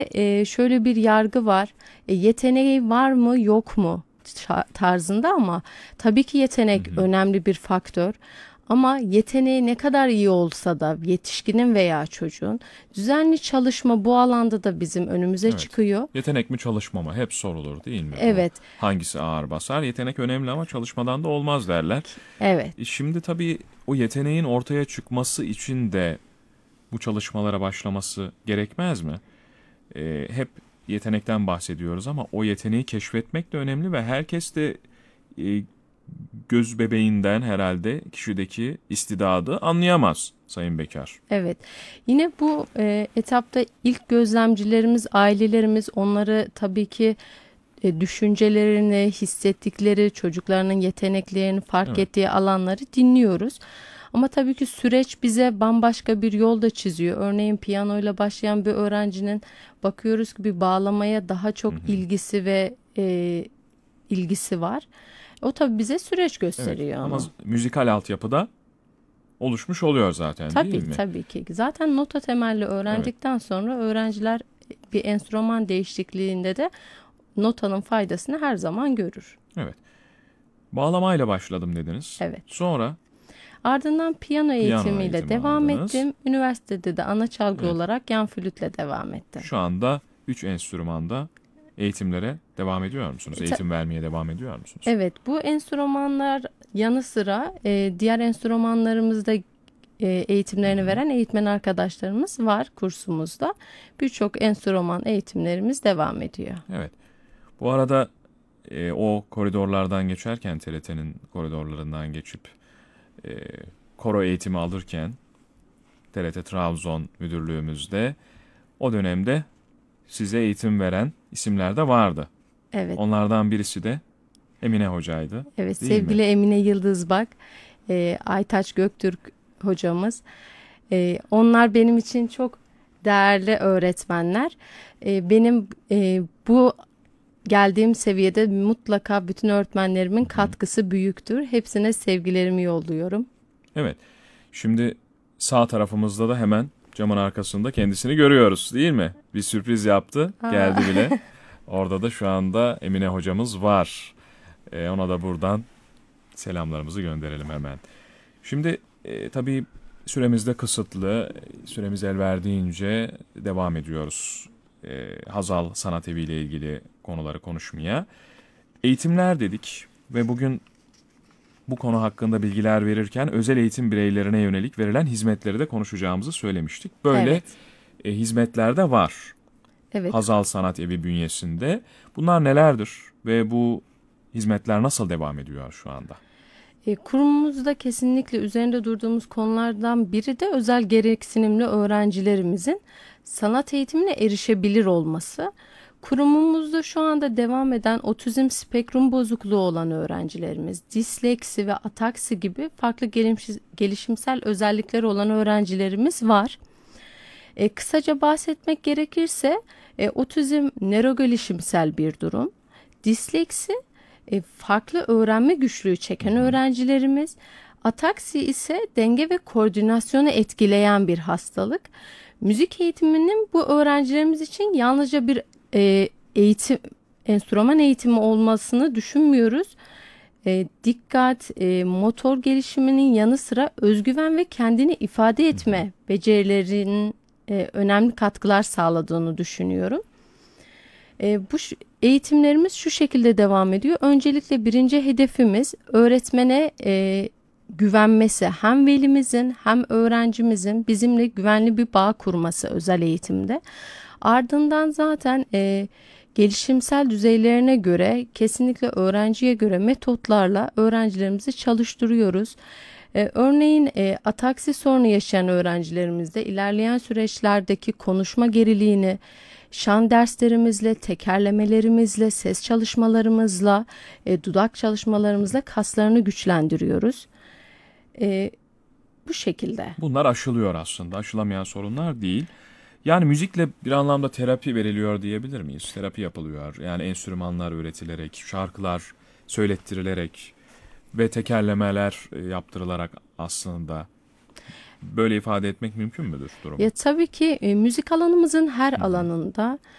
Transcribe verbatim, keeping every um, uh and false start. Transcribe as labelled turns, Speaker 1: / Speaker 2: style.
Speaker 1: e, şöyle bir yargı var. E, yeteneği var mı yok mu ça- tarzında, ama tabii ki
Speaker 2: Hı
Speaker 1: yetenek
Speaker 2: hı.
Speaker 1: önemli bir faktör. Ama yeteneği ne kadar iyi olsa da yetişkinin veya çocuğun düzenli çalışma bu alanda da bizim önümüze
Speaker 2: Evet.
Speaker 1: çıkıyor.
Speaker 2: Yetenek mi çalışma mı? Hep sorulur değil mi bu?
Speaker 1: Evet,
Speaker 2: Hangisi ağır basar? Yetenek önemli ama çalışmadan da olmaz derler.
Speaker 1: evet.
Speaker 2: E şimdi tabii o yeteneğin ortaya çıkması için de bu çalışmalara başlaması gerekmez mi? E, hep yetenekten bahsediyoruz ama o yeteneği keşfetmek de önemli ve herkes de e, göz bebeğinden herhalde kişideki istidadı anlayamaz Sayın Bekar.
Speaker 1: Evet. Yine bu e, etapta ilk gözlemcilerimiz, ailelerimiz, onları tabii ki e, düşüncelerini, hissettikleri, çocuklarının yeteneklerini fark
Speaker 2: Evet.
Speaker 1: ettiği alanları dinliyoruz. Ama tabii ki süreç bize bambaşka bir yol da çiziyor. Örneğin piyanoyla başlayan bir öğrencinin bakıyoruz ki bir bağlamaya daha
Speaker 2: Hı
Speaker 1: çok
Speaker 2: hı.
Speaker 1: ilgisi ve e, ilgisi var. O tabii bize süreç
Speaker 2: Evet.
Speaker 1: gösteriyor
Speaker 2: Ama
Speaker 1: onu.
Speaker 2: z- müzikal altyapıda oluşmuş oluyor zaten değil
Speaker 1: Tabii
Speaker 2: mi?
Speaker 1: tabii ki. Zaten nota temelli
Speaker 2: Evet.
Speaker 1: öğrendikten sonra öğrenciler bir enstrüman değişikliğinde de notanın faydasını her zaman görür.
Speaker 2: Evet. Bağlamayla başladım dediniz.
Speaker 1: Evet.
Speaker 2: Sonra
Speaker 1: Ardından piyano
Speaker 2: piyano
Speaker 1: eğitimiyle
Speaker 2: eğitimi
Speaker 1: devam
Speaker 2: aldınız.
Speaker 1: ettim. Üniversitede de ana çalgı
Speaker 2: Evet.
Speaker 1: olarak yan flütle devam ettim.
Speaker 2: Şu anda üç enstrümanda eğitimlere devam ediyor
Speaker 1: E,
Speaker 2: musunuz?
Speaker 1: ta-
Speaker 2: Eğitim vermeye devam ediyor musunuz?
Speaker 1: evet, bu enstrümanlar yanı sıra e, diğer enstrümanlarımızda e,
Speaker 2: Hı
Speaker 1: eğitimlerini
Speaker 2: hı.
Speaker 1: veren eğitmen arkadaşlarımız var kursumuzda. Birçok enstrüman eğitimlerimiz devam ediyor.
Speaker 2: Evet. Bu arada e, o koridorlardan geçerken T R T'nin koridorlarından geçip e, koro eğitimi alırken T R T Trabzon müdürlüğümüzde o dönemde size eğitim veren isimler de vardı.
Speaker 1: Evet.
Speaker 2: Onlardan birisi de Emine Hoca'ydı,
Speaker 1: Evet,
Speaker 2: değil mi?
Speaker 1: sevgili Emine Yıldızbak, e, Aytaç Göktürk hocamız. E, onlar benim için çok değerli öğretmenler. E, benim e, bu geldiğim seviyede mutlaka bütün öğretmenlerimin
Speaker 2: Hı hı.
Speaker 1: katkısı büyüktür. Hepsine sevgilerimi yolluyorum.
Speaker 2: Evet. Şimdi sağ tarafımızda da hemen camın arkasında kendisini görüyoruz, değil mi? Bir sürpriz yaptı,
Speaker 1: Aa,
Speaker 2: geldi bile. Orada da şu anda Emine hocamız var. Ee, ona da buradan selamlarımızı gönderelim hemen. Şimdi e, tabii süremiz de kısıtlı. Süremiz el verdiğince devam ediyoruz. E, Hazal Sanat Evi ile ilgili konuları konuşmaya. Eğitimler dedik ve bugün bu konu hakkında bilgiler verirken özel eğitim bireylerine yönelik verilen hizmetleri de konuşacağımızı söylemiştik. Böyle
Speaker 1: evet,
Speaker 2: e, hizmetler de var
Speaker 1: evet.
Speaker 2: Hazal Sanat Evi bünyesinde. Bunlar nelerdir ve bu hizmetler nasıl devam ediyor şu anda?
Speaker 1: E, kurumumuzda kesinlikle üzerinde durduğumuz konulardan biri de özel gereksinimli öğrencilerimizin sanat eğitimine erişebilir olması. Kurumumuzda şu anda devam eden otizm spektrum bozukluğu olan öğrencilerimiz, disleksi ve ataksi gibi farklı gelişim- gelişimsel özellikleri olan öğrencilerimiz var. E, kısaca bahsetmek gerekirse e, otizm nörogelişimsel bir durum. Disleksi e, farklı öğrenme güçlüğü
Speaker 2: Hı
Speaker 1: çeken
Speaker 2: hı.
Speaker 1: öğrencilerimiz. Ataksi ise denge ve koordinasyonu etkileyen bir hastalık. Müzik eğitiminin bu öğrencilerimiz için yalnızca bir e, eğitim, enstrüman eğitimi olmasını düşünmüyoruz. E, dikkat, e, motor gelişiminin yanı sıra özgüven ve kendini ifade
Speaker 2: Hı hı.
Speaker 1: etme becerilerinin e, önemli katkılar sağladığını düşünüyorum. E, bu ş- eğitimlerimiz şu şekilde devam ediyor. Öncelikle birinci hedefimiz öğretmene e, güvenmesi, hem velimizin hem öğrencimizin bizimle güvenli bir bağ kurması özel eğitimde. Ardından zaten e, gelişimsel düzeylerine göre kesinlikle öğrenciye göre metotlarla öğrencilerimizi çalıştırıyoruz. Ee, örneğin e, ataksi sorunu yaşayan öğrencilerimizde ilerleyen süreçlerdeki konuşma geriliğini şan derslerimizle, tekerlemelerimizle, ses çalışmalarımızla, e, dudak çalışmalarımızla kaslarını güçlendiriyoruz. E, bu şekilde.
Speaker 2: Bunlar aşılıyor aslında. Aşılamayan sorunlar değil. Yani müzikle bir anlamda terapi veriliyor diyebilir miyiz? Terapi yapılıyor. Yani enstrümanlar öğretilerek, şarkılar söylettirilerek ve tekerlemeler e, yaptırılarak aslında böyle ifade etmek mümkün müdür
Speaker 1: Ya
Speaker 2: durumu?
Speaker 1: tabii ki e, müzik alanımızın her
Speaker 2: Hı hı.
Speaker 1: alanında